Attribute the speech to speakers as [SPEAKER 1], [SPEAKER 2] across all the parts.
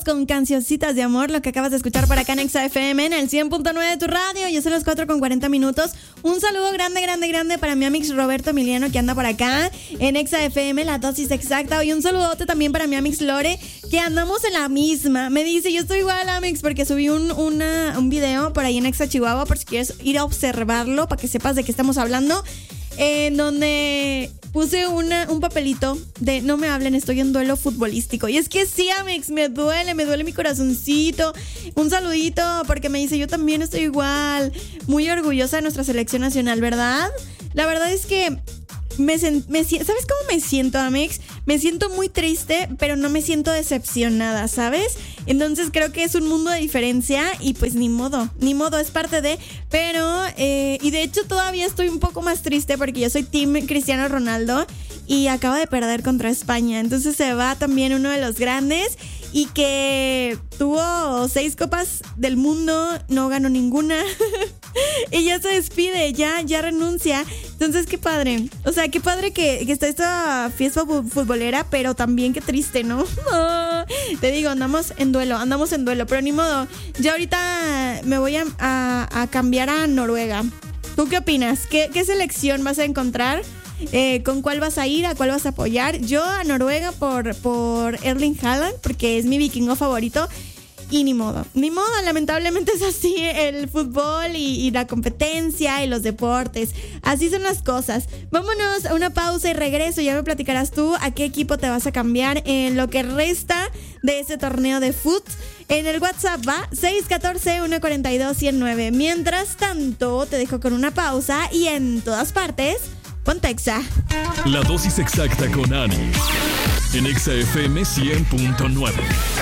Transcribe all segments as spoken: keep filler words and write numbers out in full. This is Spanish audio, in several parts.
[SPEAKER 1] con Cancioncitas de Amor, lo que acabas de escuchar por acá en Exa F M en el cien punto nueve de tu radio. Yo soy las cuatro con cuarenta minutos. Un saludo grande, grande, grande para mi amix Roberto Emiliano que anda por acá en Exa F M, la dosis exacta. Y un saludote también para mi amix Lore, que andamos en la misma. Me dice, yo estoy igual, amix, porque subí un, una, un video por ahí en Exa Chihuahua, por si quieres ir a observarlo, para que sepas de qué estamos hablando. En donde puse una, un papelito de no me hablen, estoy en duelo futbolístico. Y es que sí, amix, me duele, me duele mi corazoncito. Un saludito, porque me dice, yo también estoy igual. Muy orgullosa de nuestra selección nacional, ¿verdad? La verdad es que me, me ¿sabes cómo me siento, amix? Me siento muy triste, pero no me siento decepcionada, ¿sabes? Entonces creo que es un mundo de diferencia y pues ni modo, ni modo, es parte de... Pero, eh, y de hecho todavía estoy un poco más triste porque yo soy team Cristiano Ronaldo y acaba de perder contra España. Entonces se va también uno de los grandes y que tuvo seis copas del mundo, no ganó ninguna y ya se despide, ya, ya renuncia. Entonces qué padre, o sea, qué padre que, que está esta fiesta futbolera, pero también qué triste, ¿no? Oh, te digo, andamos en duelo, andamos en duelo, pero ni modo. Ya ahorita me voy a, a, a cambiar a Noruega. ¿Tú qué opinas? ¿Qué, qué selección vas a encontrar? Eh, ¿Con cuál vas a ir? ¿A cuál vas a apoyar? Yo a Noruega por, por Erling Haaland, porque es mi vikingo favorito. Y ni modo, ni modo, lamentablemente es así el fútbol y, y la competencia y los deportes. Así son las cosas. Vámonos a una pausa y regreso. Ya me platicarás tú a qué equipo te vas a cambiar en lo que resta de ese torneo de fútbol. En el WhatsApp va seis uno cuatro, uno cuatro dos, uno cero nueve. Mientras tanto, te dejo con una pausa y en todas partes, ponte Exa.
[SPEAKER 2] La dosis exacta con Ani en Exa F M cien punto nueve.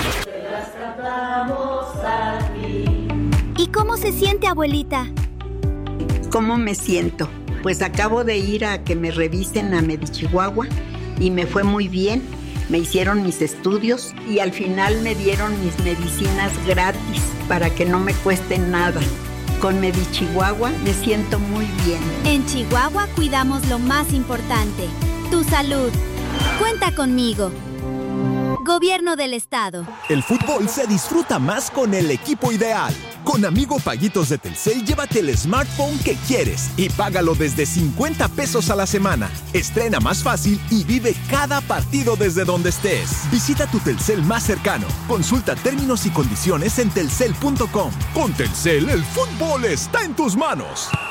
[SPEAKER 3] ¿Y cómo se siente, abuelita?
[SPEAKER 4] ¿Cómo me siento? Pues acabo de ir a que me revisen a Medichihuahua y me fue muy bien. Me hicieron mis estudios y al final me dieron mis medicinas gratis para que no me cuesten nada. Con Medichihuahua me siento muy bien.
[SPEAKER 3] En Chihuahua cuidamos lo más importante, tu salud. Cuenta conmigo. Gobierno del Estado.
[SPEAKER 5] El fútbol se disfruta más con el equipo ideal. Con Amigo Paguitos de Telcel, llévate el smartphone que quieres y págalo desde cincuenta pesos a la semana. Estrena más fácil y vive cada partido desde donde estés. Visita tu Telcel más cercano. Consulta términos y condiciones en telcel punto com. Con Telcel, el fútbol está en tus manos.